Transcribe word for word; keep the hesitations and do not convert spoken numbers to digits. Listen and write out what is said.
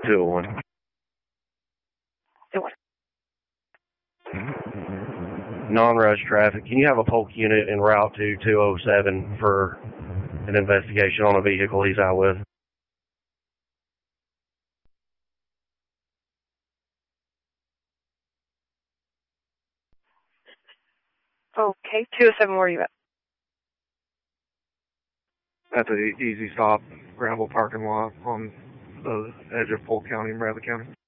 two oh one. two oh one. Non-rush traffic. Can you have a Polk unit en route to two oh seven for an investigation on a vehicle he's out with? Okay, two oh seven, where are you at? At the Easy Stop gravel parking lot on the edge of Polk County and Bradley County.